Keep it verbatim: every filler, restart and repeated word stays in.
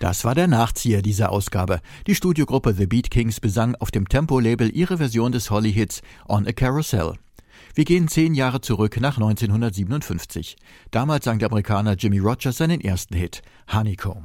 Das war der Nachzieher dieser Ausgabe. Die Studiogruppe The Beat Kings besang auf dem Tempo-Label ihre Version des Holly-Hits On a Carousel. Wir gehen zehn Jahre zurück nach neunzehnhundertsiebenundfünfzig. Damals sang der Amerikaner Jimmy Rogers seinen ersten Hit, Honeycomb.